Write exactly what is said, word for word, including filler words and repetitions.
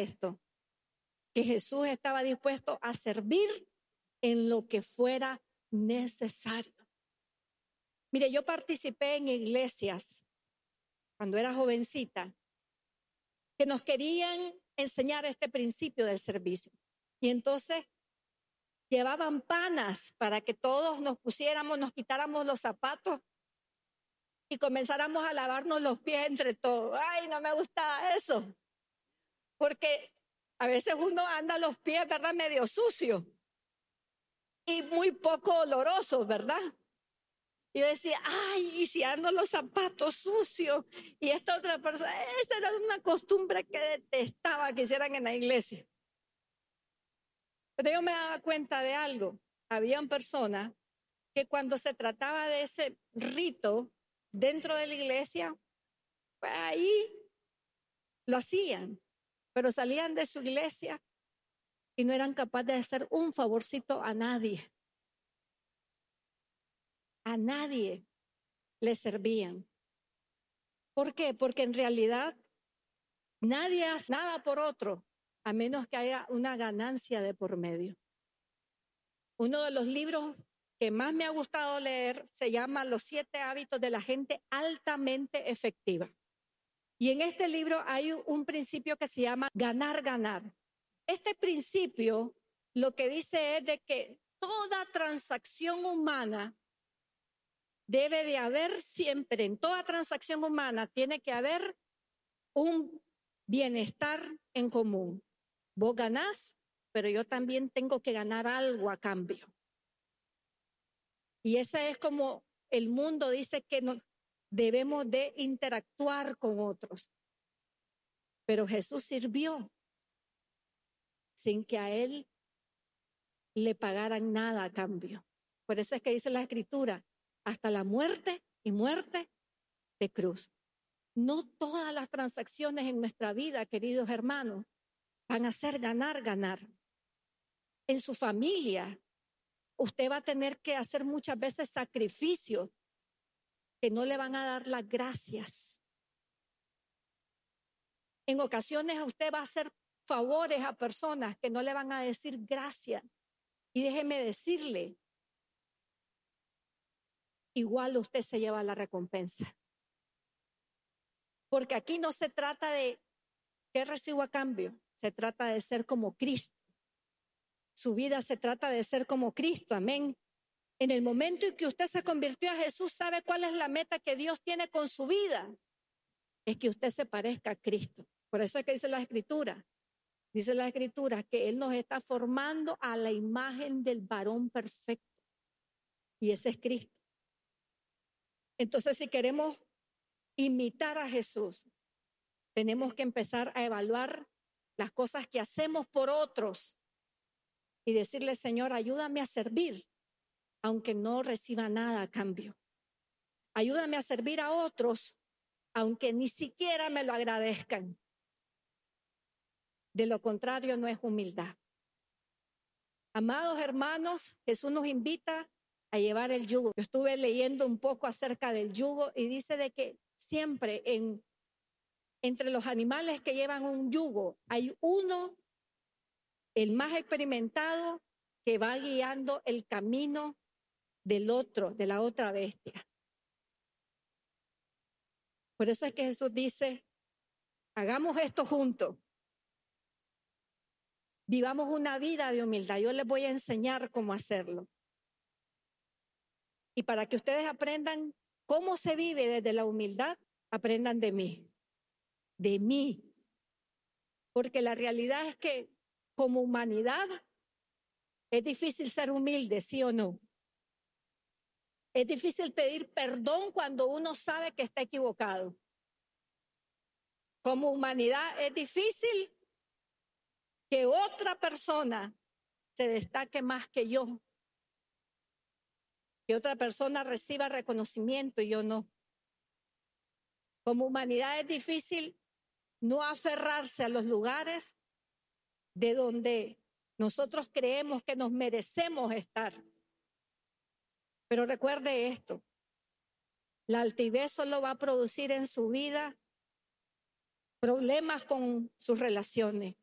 esto, que Jesús estaba dispuesto a servir en lo que fuera necesario. Mire, yo participé en iglesias cuando era jovencita que nos querían enseñar este principio del servicio. Y entonces llevaban panas para que todos nos pusiéramos, nos quitáramos los zapatos y comenzáramos a lavarnos los pies entre todos. Ay, no me gustaba eso. Porque a veces uno anda los pies, ¿verdad? Medio sucios y muy poco olorosos, ¿verdad? Y yo decía, ay, y si ando los zapatos sucios. Y esta otra persona, esa era una costumbre que detestaba que hicieran en la iglesia. Pero yo me daba cuenta de algo. Habían personas que cuando se trataba de ese rito dentro de la iglesia, pues ahí lo hacían. Pero salían de su iglesia y no eran capaces de hacer un favorcito a nadie. A nadie le servían. ¿Por qué? Porque en realidad nadie hace nada por otro, a menos que haya una ganancia de por medio. Uno de los libros que más me ha gustado leer se llama Los siete hábitos de la gente altamente efectiva. Y en este libro hay un principio que se llama ganar, ganar. Este principio lo que dice es de que toda transacción humana debe de haber siempre, en toda transacción humana tiene que haber un bienestar en común. Vos ganás, pero yo también tengo que ganar algo a cambio. Y ese es como el mundo dice que nos debemos de interactuar con otros. Pero Jesús sirvió sin que a él le pagaran nada a cambio. Por eso es que dice la Escritura, hasta la muerte y muerte de cruz. No todas las transacciones en nuestra vida, queridos hermanos, van a ser ganar, ganar. En su familia, usted va a tener que hacer muchas veces sacrificios que no le van a dar las gracias. En ocasiones usted va a hacer favores a personas que no le van a decir gracias. Y déjeme decirle, igual usted se lleva la recompensa. Porque aquí no se trata de qué recibo a cambio, se trata de ser como Cristo. Su vida se trata de ser como Cristo, amén. En el momento en que usted se convirtió a Jesús, ¿sabe cuál es la meta que Dios tiene con su vida? Es que usted se parezca a Cristo. Por eso es que dice la Escritura, dice la Escritura que Él nos está formando a la imagen del varón perfecto. Y ese es Cristo. Entonces, si queremos imitar a Jesús, tenemos que empezar a evaluar las cosas que hacemos por otros y decirle, Señor, ayúdame a servir, aunque no reciba nada a cambio. Ayúdame a servir a otros, aunque ni siquiera me lo agradezcan. De lo contrario, no es humildad. Amados hermanos, Jesús nos invita a llevar el yugo. Yo estuve leyendo un poco acerca del yugo y dice de que siempre en, entre los animales que llevan un yugo hay uno, el más experimentado, que va guiando el camino del otro, de la otra bestia. Por eso es que Jesús dice, hagamos esto juntos. Vivamos una vida de humildad. Yo les voy a enseñar cómo hacerlo. Y para que ustedes aprendan cómo se vive desde la humildad, aprendan de mí. De mí. Porque la realidad es que como humanidad es difícil ser humilde, ¿sí o no? Es difícil pedir perdón cuando uno sabe que está equivocado. Como humanidad es difícil que otra persona se destaque más que yo. Que otra persona reciba reconocimiento y yo no. Como humanidad es difícil no aferrarse a los lugares de donde nosotros creemos que nos merecemos estar. Pero recuerde esto, la altivez solo va a producir en su vida problemas con sus relaciones.